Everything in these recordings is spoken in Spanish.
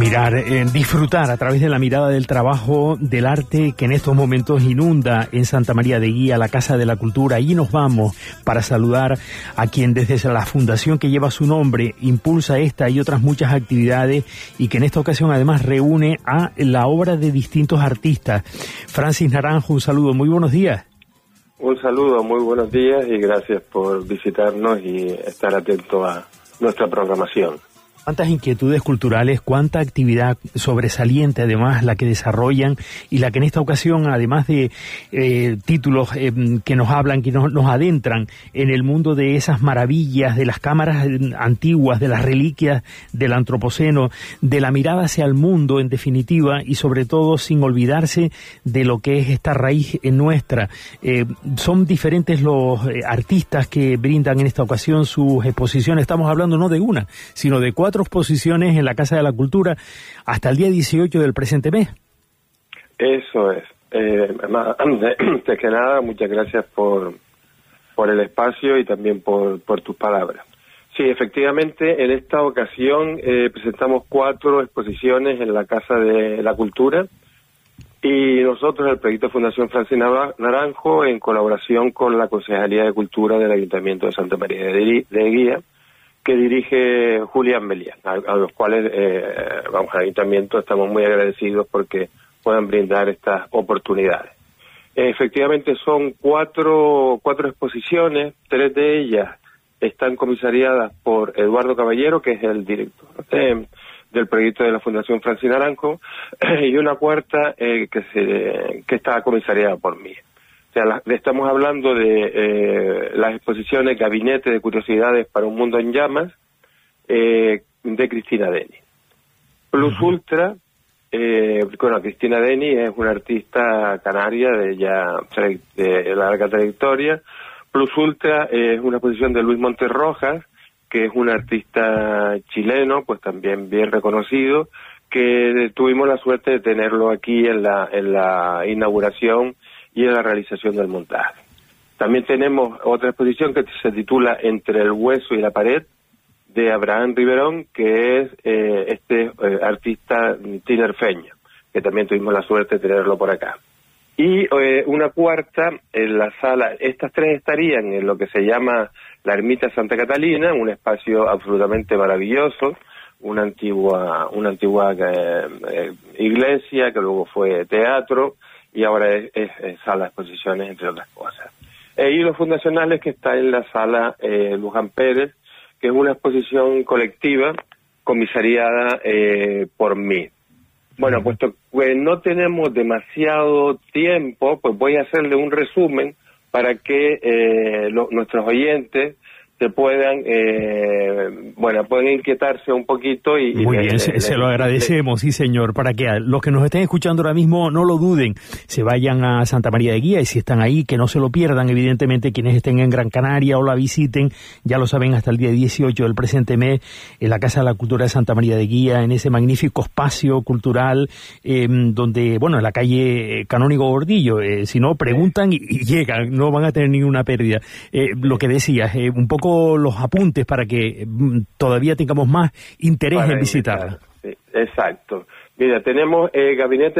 Mirar, disfrutar a través de la mirada del trabajo, del arte que en estos momentos inunda en Santa María de Guía, la Casa de la Cultura. Allí nos vamos para saludar a quien desde la fundación que lleva su nombre impulsa esta y otras muchas actividades y que en esta ocasión además reúne a la obra de distintos artistas. Francis Naranjo, un saludo, muy buenos días. Un saludo, muy buenos días y gracias por visitarnos y estar atento a nuestra programación. Cuántas inquietudes culturales, cuánta actividad sobresaliente además la que desarrollan y la que en esta ocasión, además de títulos que nos hablan, que nos adentran en el mundo de esas maravillas, de las cámaras antiguas, de las reliquias del antropoceno, de la mirada hacia el mundo en definitiva y sobre todo sin olvidarse de lo que es esta raíz nuestra. Son diferentes los artistas que brindan en esta ocasión sus exposiciones. Estamos hablando no de una, sino de 4 exposiciones en la Casa de la Cultura hasta el día 18 del presente mes. Eso es. Antes que nada, muchas gracias por el espacio y también por tus palabras. Sí, efectivamente, en esta ocasión presentamos 4 exposiciones en la Casa de la Cultura y nosotros, el proyecto Fundación Francis Naranjo, en colaboración con la Concejalía de Cultura del Ayuntamiento de Santa María de Guía, que dirige Julián Melián, a los cuales, al Ayuntamiento estamos muy agradecidos porque puedan brindar estas oportunidades. Efectivamente son 4 exposiciones, 3 de ellas están comisariadas por Eduardo Caballero, que es el director del proyecto de la Fundación Francis Naranjo, y una cuarta que está comisariada por mí. O sea, estamos hablando de las exposiciones Gabinete de Curiosidades para un Mundo en Llamas, de Cristina Deni. Plus Ultra, Cristina Deni es una artista canaria de larga trayectoria. Plus Ultra es una exposición de Luis Monterrojas, que es un artista chileno, pues también bien reconocido, que tuvimos la suerte de tenerlo aquí en la inauguración y en la realización del montaje. También tenemos otra exposición que se titula Entre el hueso y la pared, de Abraham Riverón, que es artista tinerfeño, que también tuvimos la suerte de tenerlo por acá. Y una cuarta en la sala, estas 3 estarían en lo que se llama la Ermita Santa Catalina, un espacio absolutamente maravilloso, una antigua iglesia que luego fue teatro, y ahora es sala de exposiciones, entre otras cosas. Y los fundacionales, que está en la sala Luján Pérez, que es una exposición colectiva comisariada por mí. Bueno, puesto que no tenemos demasiado tiempo, pues voy a hacerle un resumen para que nuestros oyentes se puedan inquietarse un poquito y muy bien, se lo agradecemos, sí señor, para que a los que nos estén escuchando ahora mismo no lo duden, se vayan a Santa María de Guía y si están ahí que no se lo pierdan, evidentemente quienes estén en Gran Canaria o la visiten, ya lo saben, hasta el día 18 del presente mes en la Casa de la Cultura de Santa María de Guía, en ese magnífico espacio cultural donde, bueno, en la calle Canónigo Gordillo, si no preguntan y llegan, no van a tener ninguna pérdida. Lo que decías, un poco los apuntes para que todavía tengamos más interés en visitarla. Sí, exacto. Mira, tenemos Gabinete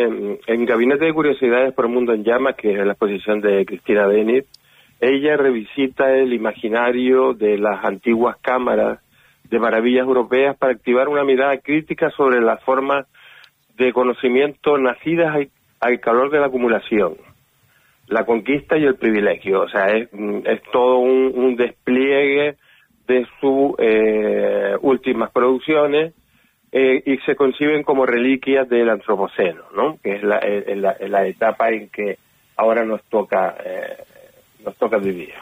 de Curiosidades por un Mundo en Llamas, que es la exposición de Cristina Deni. Ella revisita el imaginario de las antiguas cámaras de maravillas europeas para activar una mirada crítica sobre las formas de conocimiento nacidas al calor de la acumulación, la conquista y el privilegio. O sea, es todo un despliegue de sus últimas producciones y se conciben como reliquias del antropoceno, ¿no? Que es la etapa en que ahora nos toca vivir.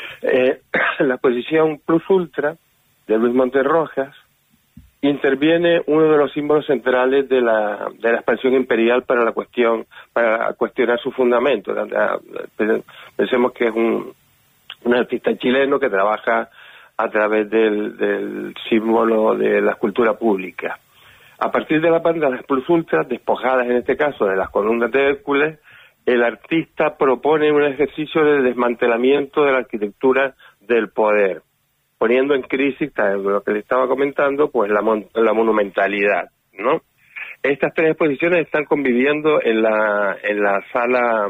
La exposición Plus Ultra de Luis Monterrojas interviene uno de los símbolos centrales de la expansión imperial para cuestionar su fundamento. Pensemos que es un artista chileno que trabaja a través del símbolo de la escultura pública. A partir de la banda de las Plus Ultra, despojadas en este caso de las columnas de Hércules, el artista propone un ejercicio de desmantelamiento de la arquitectura del poder, poniendo en crisis, lo que le estaba comentando, pues la monumentalidad, ¿no? Estas 3 exposiciones están conviviendo en la sala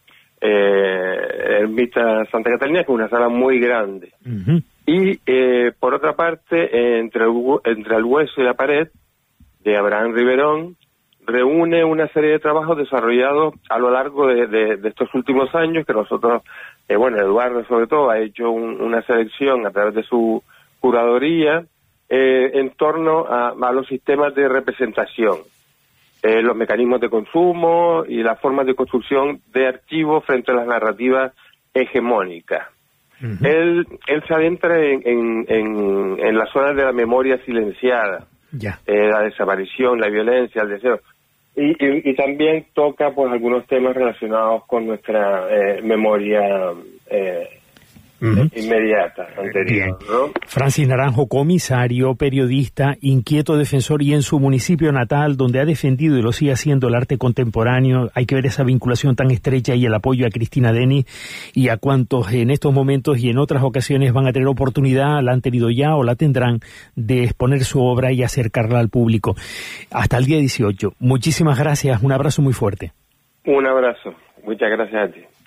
Ermita Santa Catalina, que es una sala muy grande. Y por otra parte, entre el hueso y la pared, de Abraham Riverón, reúne una serie de trabajos desarrollados a lo largo de estos últimos años, que nosotros, Eduardo sobre todo, ha hecho una selección a través de su curaduría en torno a los sistemas de representación, los mecanismos de consumo y las formas de construcción de archivos frente a las narrativas hegemónicas. Él se adentra en las zonas de la memoria silenciada, la desaparición, la violencia, el deseo, y también toca pues algunos temas relacionados con nuestra memoria inmediata, anterior, ¿no? Francis Naranjo, comisario, periodista, inquieto defensor, y en su municipio natal, donde ha defendido y lo sigue haciendo el arte contemporáneo, hay que ver esa vinculación tan estrecha y el apoyo a Cristina Denis y a cuantos en estos momentos y en otras ocasiones van a tener oportunidad, la han tenido ya o la tendrán, de exponer su obra y acercarla al público. Hasta el día 18. Muchísimas gracias, un abrazo muy fuerte. Un abrazo, muchas gracias a ti.